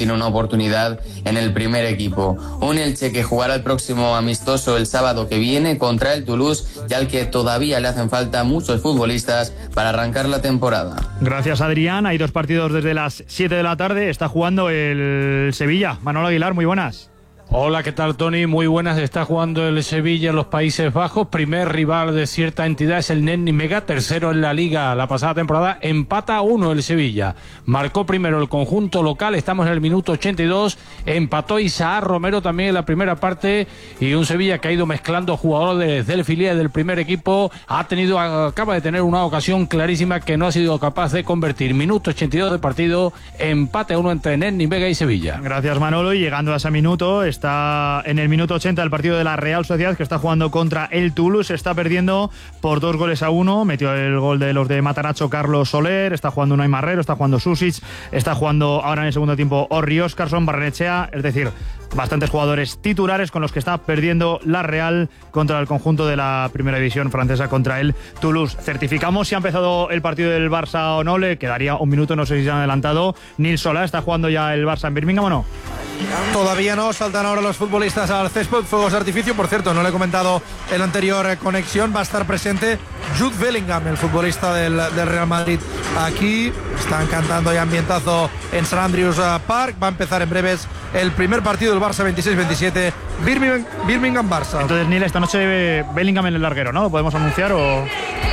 tiene una oportunidad en el primer equipo. Un Elche que jugará el próximo amistoso el sábado que viene contra el Toulouse y al que todavía le hacen falta muchos futbolistas para arrancar la temporada. Gracias, Adrián. Hay 2 partidos desde las 7 de la tarde. Está jugando el Sevilla. Manolo Aguilar, muy buenas. Hola, ¿qué tal, Tony? Muy buenas. Está jugando el Sevilla en los Países Bajos. Primer rival de cierta entidad es el Nenni Mega, tercero en la Liga la pasada temporada. Empata 1 el Sevilla. Marcó primero el conjunto local. Estamos en el minuto 82. Empató Isaac Romero también en la primera parte. Y un Sevilla que ha ido mezclando jugadores del filial del primer equipo. Acaba de tener una ocasión clarísima que no ha sido capaz de convertir. Minuto 82 de partido. Empate 1 entre Nenni Mega y Sevilla. Gracias, Manolo. Y llegando a ese minuto, está en el minuto 80 del partido de la Real Sociedad, que está jugando contra el Toulouse. Está perdiendo por 2-1. Metió el gol de los de Mataracho Carlos Soler. Está jugando Unai Marrero, está jugando Susic, está jugando ahora en el segundo tiempo Orri Óscarson, Barrenechea. Es decir, bastantes jugadores titulares con los que está perdiendo la Real contra el conjunto de la primera división francesa, contra el Toulouse. Certificamos si ha empezado el partido del Barça o no. Le quedaría un minuto, no sé si se han adelantado. Nil Solá, ¿está jugando ya el Barça en Birmingham o no? Todavía no, saltan ahora los futbolistas al césped, fuegos de artificio. Por cierto, no le he comentado en la anterior conexión, va a estar presente Jude Bellingham, el futbolista del Real Madrid. Aquí están cantando ya ambientazo en St. Andrews Park. Va a empezar en breves el primer partido del Barça 26-27, Birmingham-Barça. Entonces, Neil, esta noche Bellingham en el larguero, ¿no? ¿Lo podemos anunciar o...?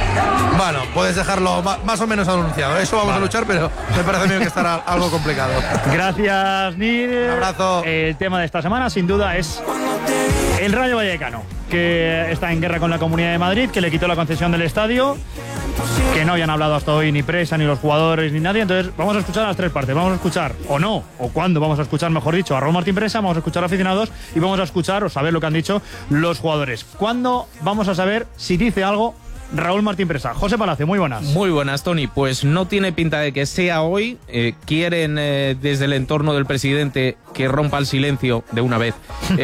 Bueno, puedes dejarlo más o menos anunciado. Eso vamos a luchar, pero me parece a mí que estará algo complicado. Gracias, Neil. Un abrazo. El tema de esta semana, sin duda, es el Rayo Vallecano, que está en guerra con la Comunidad de Madrid, que le quitó la concesión del estadio, que no habían hablado hasta hoy ni Presa, ni los jugadores, ni nadie. Entonces vamos a escuchar las 3 partes. Vamos a escuchar, o no, o cuándo vamos a escuchar, mejor dicho, a Raúl Martín Presa, vamos a escuchar a aficionados y vamos a escuchar o saber lo que han dicho los jugadores. ¿Cuándo vamos a saber si dice algo Raúl Martín Presa? José Palacio, muy buenas. Muy buenas, Tony. Pues no tiene pinta de que sea hoy. Quieren desde el entorno del presidente que rompa el silencio de una vez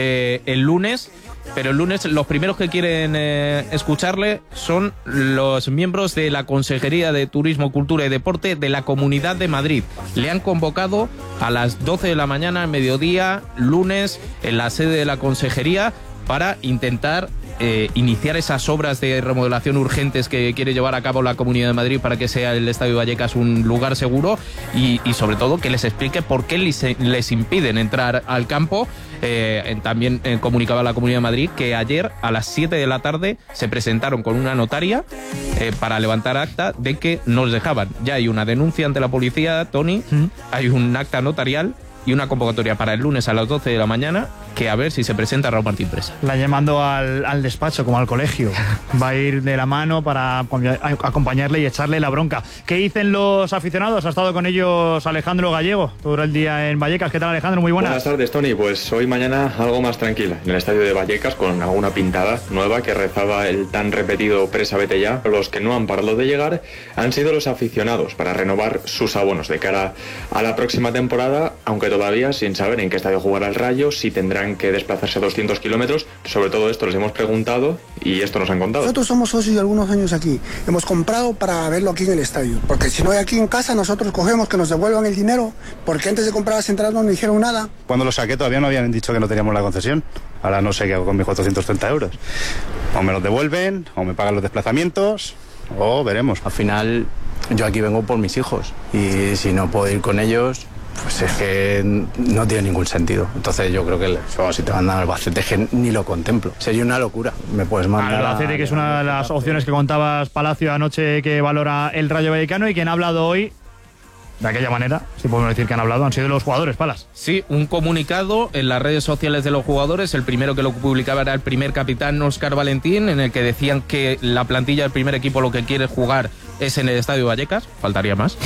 el lunes. Pero el lunes los primeros que quieren escucharle son los miembros de la Consejería de Turismo, Cultura y Deporte de la Comunidad de Madrid. Le han convocado a las 12 de la mañana, al mediodía, lunes, en la sede de la Consejería, para intentar iniciar esas obras de remodelación urgentes que quiere llevar a cabo la Comunidad de Madrid para que sea el Estadio Vallecas un lugar seguro y sobre todo que les explique por qué les impiden entrar al campo. También comunicaba la Comunidad de Madrid que ayer a las 7 de la tarde se presentaron con una notaria para levantar acta de que no les dejaban. Ya hay una denuncia ante la policía, Tony, hay un acta notarial y una convocatoria para el lunes a las 12 de la mañana, que a ver si se presenta Raúl Martín Presa. La llamando al despacho, como al colegio. Va a ir de la mano para acompañarle y echarle la bronca. ¿Qué dicen los aficionados? Ha estado con ellos Alejandro Gallego todo el día en Vallecas. ¿Qué tal, Alejandro? Muy buenas. Buenas tardes, Tony. Pues hoy mañana algo más tranquila en el estadio de Vallecas, con alguna pintada nueva que rezaba el tan repetido Presa vete ya. Los que no han parado de llegar han sido los aficionados para renovar sus abonos de cara a la próxima temporada, aunque todavía sin saber en qué estadio jugará el Rayo, si tendrán que desplazarse a 200 kilómetros. Sobre todo esto les hemos preguntado y esto nos han contado. Nosotros somos socios de algunos años aquí. Hemos comprado para verlo aquí en el estadio. Porque si no hay aquí en casa, nosotros cogemos que nos devuelvan el dinero, porque antes de comprar las entradas no nos dijeron nada. Cuando lo saqué todavía no habían dicho que no teníamos la concesión. Ahora no sé qué hago con mis 430 euros. O me los devuelven, o me pagan los desplazamientos, o veremos. Al final, yo aquí vengo por mis hijos. Y si no puedo ir con ellos, pues es que no tiene ningún sentido. Entonces yo creo que si te mandan al Albacete, es que ni lo contemplo. Sería una locura. Me puedes mandar al Albacete, que es una de las opciones que contabas, Palacio, anoche, que valora el Rayo Vallecano, y quien ha hablado hoy de aquella manera, si podemos decir que han hablado, han sido los jugadores, Palas. Sí, un comunicado en las redes sociales de los jugadores. El primero que lo publicaba era el primer capitán, Óscar Valentín, en el que decían que la plantilla del primer equipo lo que quiere jugar es en el Estadio Vallecas, faltaría más.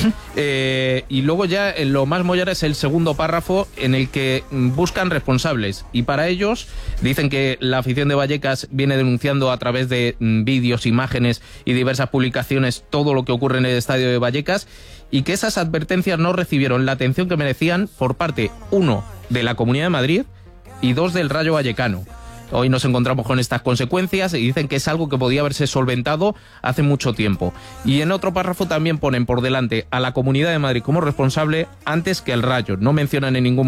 Y luego ya lo más mollar es el segundo párrafo, en el que buscan responsables, y para ellos dicen que la afición de Vallecas viene denunciando a través de vídeos, imágenes y diversas publicaciones todo lo que ocurre en el Estadio de Vallecas, y que esas advertencias no recibieron la atención que merecían por parte, 1, de la Comunidad de Madrid y 2, del Rayo Vallecano. Hoy nos encontramos con estas consecuencias y dicen que es algo que podía haberse solventado hace mucho tiempo. Y en otro párrafo también ponen por delante a la Comunidad de Madrid como responsable antes que el Rayo. No mencionan en ningún